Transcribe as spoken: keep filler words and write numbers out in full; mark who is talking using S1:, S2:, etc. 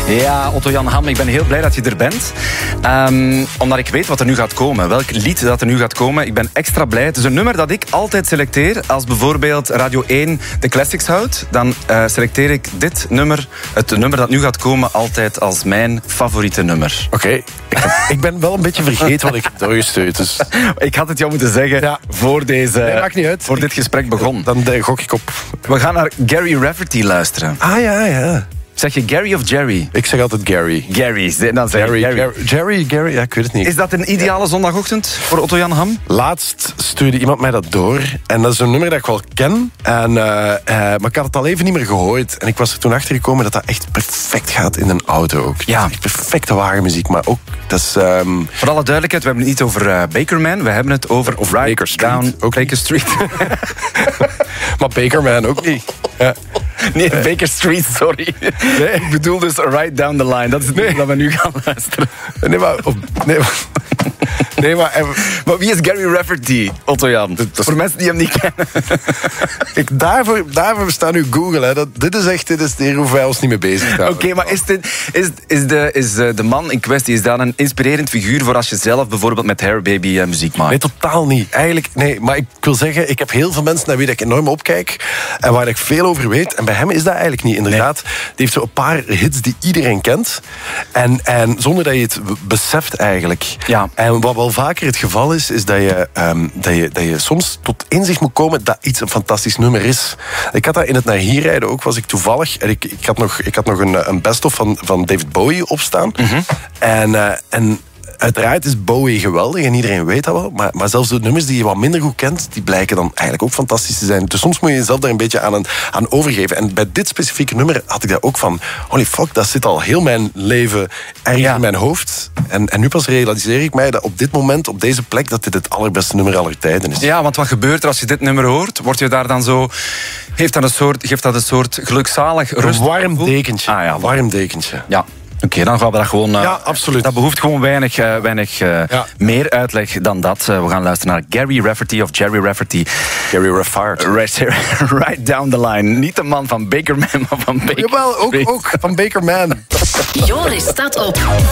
S1: Ja, Otto-Jan Ham, ik ben heel blij dat je er bent. Um, omdat ik weet wat er nu gaat komen. Welk lied dat er nu gaat komen. Ik ben extra blij. Het is een nummer dat ik altijd selecteer. Als bijvoorbeeld Radio één de classics houdt, dan uh, selecteer ik dit nummer, het nummer dat nu gaat komen, altijd als mijn favoriete nummer.
S2: Oké, okay. ik, ik ben wel een beetje vergeten wat ik heb doorgestuurd. Dus.
S1: Ik had het jou moeten zeggen ja. voor, deze,
S2: nee, maakt niet uit.
S1: voor dit gesprek begon.
S2: Dan uh, gok ik op.
S1: We gaan naar Gary Rafferty luisteren.
S2: Ah ja, ja.
S1: Zeg je Gary of Jerry?
S2: Ik zeg altijd Gary.
S1: Gary, dan zeg
S2: Gary,
S1: Gary.
S2: Gary. Gary, Gary, ja, ik weet het niet.
S1: Is dat een ideale zondagochtend voor Otto-Jan Ham?
S2: Laatst stuurde iemand mij dat door. En dat is een nummer dat ik wel ken. En, uh, uh, maar ik had het al even niet meer gehoord. En ik was er toen achter gekomen dat dat echt perfect gaat in een auto ook.
S1: Ja.
S2: Echt perfecte wagenmuziek. Maar ook, dat is... Um...
S1: Voor alle duidelijkheid, we hebben het niet over uh, Bakerman. We hebben het over...
S2: Of
S1: Right
S2: Baker Street.
S1: Down
S2: ook
S1: Baker Street.
S2: Maar Bakerman ook niet. Ja.
S1: Nee, nee, Baker Street, sorry. Nee. Ik bedoel dus Right Down the Line. Dat is het nee. dat we nu gaan luisteren.
S2: Nee, maar... Op, nee, maar nee, maar, en,
S1: maar wie is Gary Rafferty, Otto-Jan? Dat, dat, voor mensen die hem niet kennen.
S2: Ik, daarvoor, daarvoor staan nu Google. Hè. Dat, dit is echt dit is, hier hoeven wij ons niet mee bezig te houden.
S1: Oké, okay, maar is, dit, is, is, de, is de man in kwestie is dat een inspirerend figuur voor als je zelf bijvoorbeeld met Hair Baby uh, muziek maakt?
S2: Nee, totaal niet. Eigenlijk, nee. Maar ik wil zeggen, ik heb heel veel mensen naar wie ik enorm opkijk en waar ik veel over weet. En bij hem is dat eigenlijk niet, inderdaad. Nee. Die heeft zo een paar hits die iedereen kent. En, en zonder dat je het beseft eigenlijk.
S1: Ja.
S2: En wat wel vaker het geval is, is dat je, um, dat je, dat je soms tot inzicht moet komen dat iets een fantastisch nummer is. Ik had dat in het naar hier rijden ook, was ik toevallig. En ik, ik had nog, ik had nog een, een best-of van, van David Bowie opstaan. Mm-hmm. En... Uh, en uiteraard is Bowie geweldig en iedereen weet dat wel. Maar, maar zelfs de nummers die je wat minder goed kent, die blijken dan eigenlijk ook fantastisch te zijn. Dus soms moet je jezelf daar een beetje aan, aan overgeven. En bij dit specifieke nummer had ik daar ook van... Holy fuck, dat zit al heel mijn leven erg ja. in mijn hoofd. En, en nu pas realiseer ik mij dat op dit moment, op deze plek, dat dit het allerbeste nummer aller tijden is.
S1: Ja, want wat gebeurt er als je dit nummer hoort? Word je daar dan zo... Heeft dat een soort, geeft dat een soort gelukzalig rust?
S2: Een warm dekentje.
S1: Ah, ja,
S2: warm dekentje.
S1: Ja. Oké, okay, dan gaan we dat gewoon... Uh,
S2: ja, absoluut.
S1: Dat behoeft gewoon weinig, uh, weinig uh, ja. meer uitleg dan dat. Uh, we gaan luisteren naar Gary Rafferty of Jerry Rafferty.
S2: Gary Rafferty.
S1: Right, right down the line. Niet de man van Bakerman, maar van Baker.
S2: Jawel, ook, ook van Bakerman.
S3: Joris staat op.